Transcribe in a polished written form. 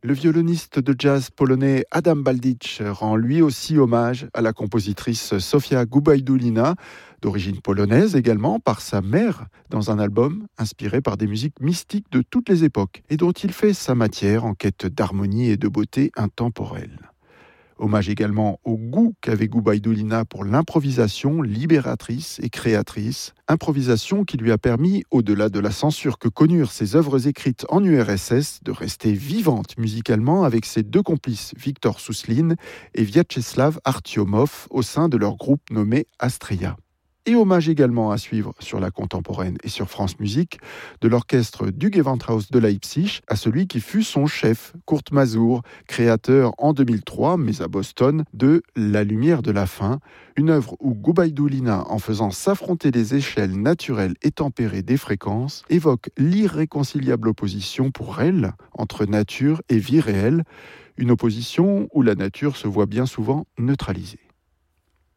Le violoniste de jazz polonais Adam Baldich rend lui aussi hommage à la compositrice Zofia Gubajdulina, d'origine polonaise également, par sa mère, dans un album inspiré par des musiques mystiques de toutes les époques et dont il fait sa matière en quête d'harmonie et de beauté intemporelle. Hommage également au goût qu'avait Gubajdulina pour l'improvisation libératrice et créatrice, improvisation qui lui a permis, au-delà de la censure que connurent ses œuvres écrites en URSS, de rester vivante musicalement avec ses deux complices Viktor Souslin et Vyacheslav Artyomov au sein de leur groupe nommé Astria. Et hommage également à suivre sur la contemporaine et sur France Musique de l'orchestre du Gewandhaus de Leipzig à celui qui fut son chef, Kurt Masur, créateur en 2003, mais à Boston, de La lumière de la fin, une œuvre où Gubajdulina, en faisant s'affronter les échelles naturelles et tempérées des fréquences, évoque l'irréconciliable opposition pour elle entre nature et vie réelle, une opposition où la nature se voit bien souvent neutralisée.